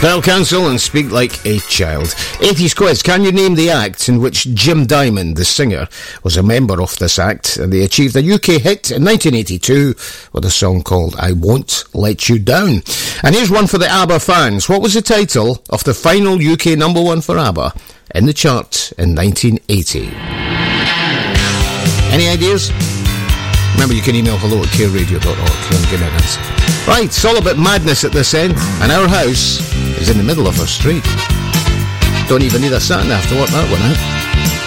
Bell Council and Speak Like a Child. 80s quiz. Can you name the act in which Jim Diamond, the singer, was a member of this act? And they achieved a UK hit in 1982 with a song called I Won't Let You Down. And here's one for the ABBA fans. What was the title of the final UK number one for ABBA in the chart in 1980? Any ideas? Remember, you can email hello@careradio.org and give me an answer. Right, it's all about madness at this end, and our house is in the middle of our street. Don't even need a sat-nav to work that one out.